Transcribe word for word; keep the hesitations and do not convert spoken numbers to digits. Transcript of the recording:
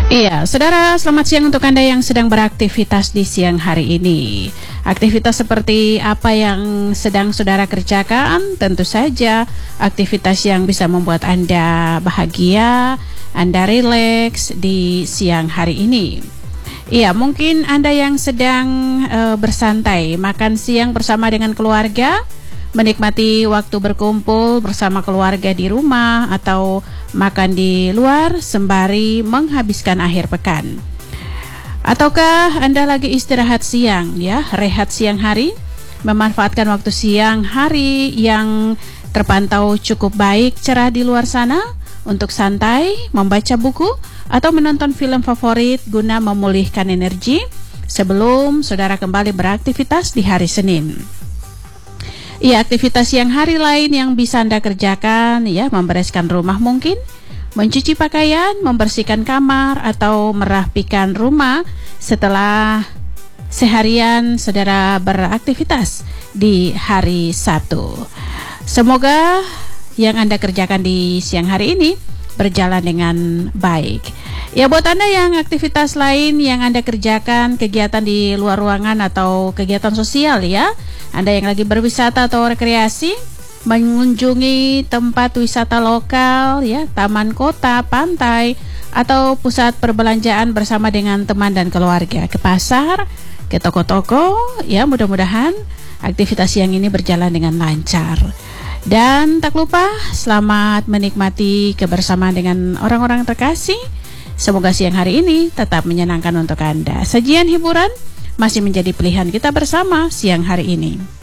Iya, saudara, selamat siang untuk Anda yang sedang beraktivitas di siang hari ini. Aktivitas seperti apa yang sedang saudara kerjakan? Tentu saja aktivitas yang bisa membuat Anda bahagia, Anda rileks di siang hari ini. Iya, mungkin Anda yang sedang uh, bersantai, makan siang bersama dengan keluarga, menikmati waktu berkumpul bersama keluarga di rumah atau makan di luar sembari menghabiskan akhir pekan. Ataukah Anda lagi istirahat siang, ya, rehat siang hari, memanfaatkan waktu siang hari yang terpantau cukup baik, cerah di luar sana untuk santai, membaca buku atau menonton film favorit guna memulihkan energi sebelum saudara kembali beraktivitas di hari Senin. Ya, aktivitas siang hari lain yang bisa Anda kerjakan, ya, membereskan rumah mungkin, mencuci pakaian, membersihkan kamar, atau merapikan rumah setelah seharian saudara beraktivitas di hari Sabtu. Semoga yang Anda kerjakan di siang hari ini berjalan dengan baik. Ya, buat Anda yang aktivitas lain yang Anda kerjakan, kegiatan di luar ruangan atau kegiatan sosial, ya, Anda yang lagi berwisata atau rekreasi, mengunjungi tempat wisata lokal, ya, taman kota, pantai, atau pusat perbelanjaan bersama dengan teman dan keluarga, ke pasar, ke toko-toko, ya, mudah-mudahan aktivitas siang ini berjalan dengan lancar. Dan tak lupa selamat menikmati kebersamaan dengan orang-orang terkasih. Semoga siang hari ini tetap menyenangkan untuk Anda. Sajian hiburan masih menjadi pilihan kita bersama siang hari ini.